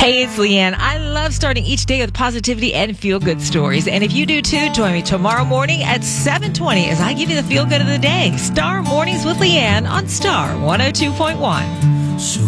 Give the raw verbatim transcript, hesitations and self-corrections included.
Hey, it's Leanne. I love starting each day with positivity and feel-good stories. And if you do too, join me tomorrow morning at seven twenty as I give you the feel-good of the day. Star Mornings with Leanne on Star one oh two point one.